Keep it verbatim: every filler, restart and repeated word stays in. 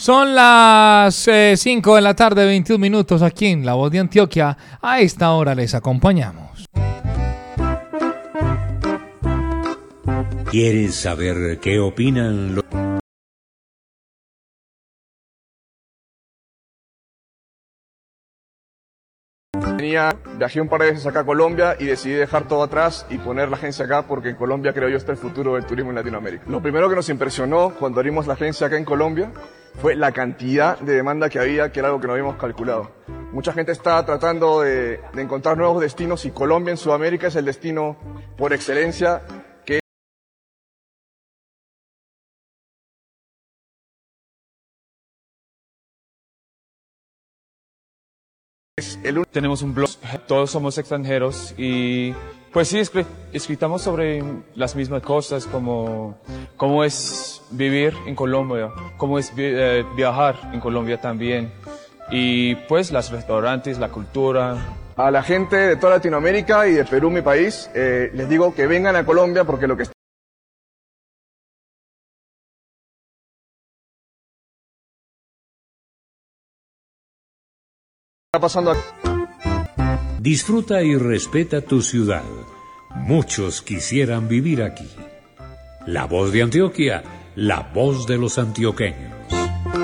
Son las eh, cinco de la tarde, veintiún minutos aquí en La Voz de Antioquia. A esta hora les acompañamos. ¿Quieres saber qué opinan los... Venía, viajé un par de veces acá a Colombia y decidí dejar todo atrás y poner la agencia acá porque en Colombia creo yo está el futuro del turismo en Latinoamérica. Lo primero que nos impresionó cuando abrimos la agencia acá en Colombia fue la cantidad de demanda que había, que era algo que no habíamos calculado. Mucha gente está tratando de, de encontrar nuevos destinos y Colombia en Sudamérica es el destino por excelencia que es el único. Tenemos un blog, todos somos extranjeros y pues sí, escri escritamos sobre las mismas cosas como cómo es vivir en Colombia, cómo es vi eh, viajar en Colombia también y pues los restaurantes, la cultura. A la gente de toda Latinoamérica y de Perú, mi país, eh, les digo que vengan a Colombia porque lo que está pasando aquí. Disfruta y respeta tu ciudad. Muchos quisieran vivir aquí. La Voz de Antioquia, la voz de los antioqueños.